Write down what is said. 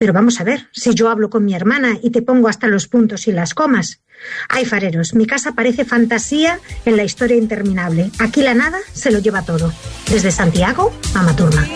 Pero vamos a ver, si yo hablo con mi hermana y te pongo hasta los puntos y las comas. Ay, fareros, mi casa parece fantasía en la historia interminable. Aquí la nada se lo lleva todo. Desde Santiago a Maturna.